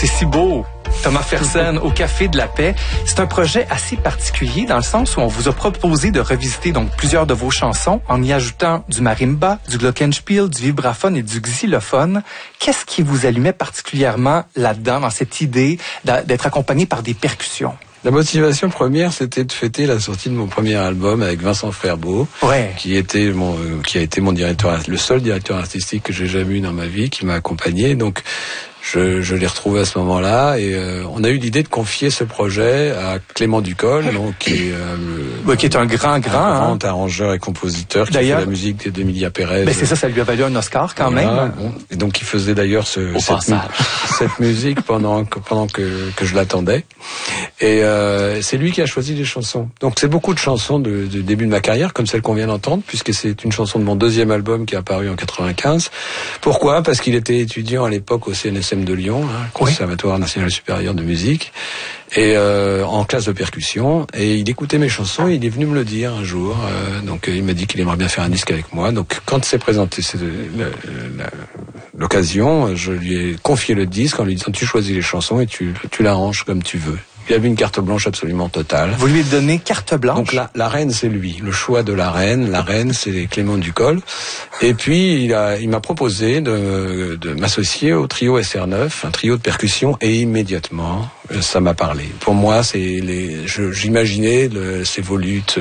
C'est si beau. Thomas Fersen au Café de la Paix. C'est un projet assez particulier dans le sens où on vous a proposé de revisiter donc plusieurs de vos chansons en y ajoutant du marimba, du glockenspiel, du vibraphone et du xylophone. Qu'est-ce qui vous allumait particulièrement là-dedans, dans cette idée d'être accompagné par des percussions? La motivation première, c'était de fêter la sortie de mon premier album avec Vincent Frerbeau, qui a été mon directeur, le seul directeur artistique que j'ai jamais eu dans ma vie, qui m'a accompagné. Donc, je l'ai retrouvé à ce moment-là et on a eu l'idée de confier ce projet à Clément Ducol, donc qui est un grand arrangeur et compositeur qui fait la musique d'Emilia Pérez. C'est ça lui a valu un Oscar quand même. Bon. Et donc il faisait d'ailleurs cette musique pendant que je l'attendais. Et c'est lui qui a choisi les chansons. Donc c'est beaucoup de chansons de début de ma carrière, comme celle qu'on vient d'entendre, puisque c'est une chanson de mon deuxième album qui est apparu en 95. Pourquoi ? Parce qu'il était étudiant à l'époque au CNSM de Lyon, Conservatoire National Supérieur de Musique, et en classe de percussion, et il écoutait mes chansons et il est venu me le dire un jour. Donc il m'a dit qu'il aimerait bien faire un disque avec moi. Donc quand s'est présenté l'occasion, je lui ai confié le disque en lui disant tu choisis les chansons et tu l'arranges comme tu veux. Il avait une carte blanche absolument totale. Vous lui donnez carte blanche? Donc la reine, c'est lui. Le choix de la reine, c'est Clément Ducol. Et puis il m'a proposé de m'associer au trio SR9, un trio de percussion, et immédiatement ça m'a parlé. Pour moi, j'imaginais ces volutes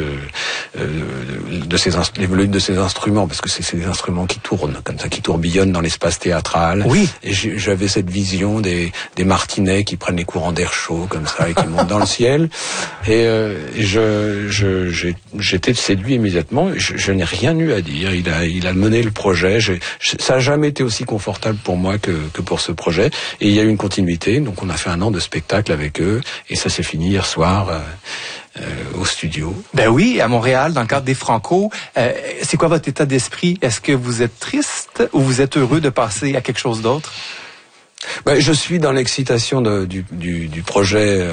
les volutes de ces instruments, parce que c'est des instruments qui tournent comme ça, qui tourbillonnent dans l'espace théâtral. Oui. Et j'avais cette vision des martinets qui prennent les courants d'air chaud comme ça et qui montent dans le ciel. Et j'étais séduit immédiatement. Je n'ai rien eu à dire. Il a mené le projet. Ça n'a jamais été aussi confortable pour moi que pour ce projet. Et il y a eu une continuité. Donc on a fait un an de spectacle avec eux et ça s'est fini hier soir au studio. Ben oui, à Montréal, dans le cadre des Franco. C'est quoi votre état d'esprit? Est-ce que vous êtes triste ou vous êtes heureux de passer à quelque chose d'autre? Je suis dans l'excitation du projet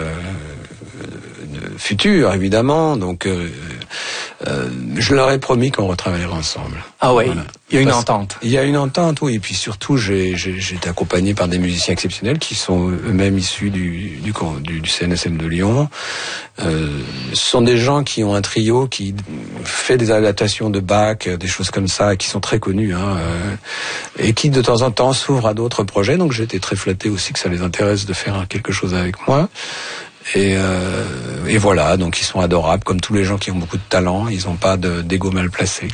futur, évidemment. Donc je leur ai promis qu'on retravaillerait ensemble. Ah oui, voilà. Il y a une entente. Il y a une entente, oui. Et puis surtout, j'ai été accompagné par des musiciens exceptionnels qui sont eux-mêmes issus du CNSM de Lyon. Ce sont des gens qui ont un trio qui fait des adaptations de Bach, des choses comme ça, qui sont très connus, et qui de temps en temps s'ouvrent à d'autres projets. Donc j'ai été très flatté aussi que ça les intéresse de faire quelque chose avec moi. Et voilà, donc ils sont adorables, comme tous les gens qui ont beaucoup de talent, ils n'ont pas d'ego mal placé.